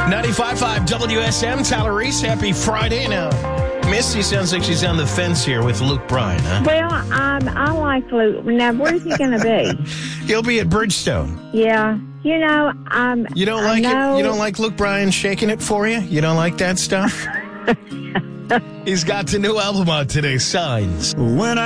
95.5 WSM, Tyler Reese. Happy Friday. Now, Misty sounds like she's on the fence here with Luke Bryan, huh? Well, I like Luke. Now, where's he going to be? He'll be at Bridgestone. Yeah. You know, You don't like it? You don't like Luke Bryan shaking it for you? You don't like that stuff? He's got the new album out today, Signs. When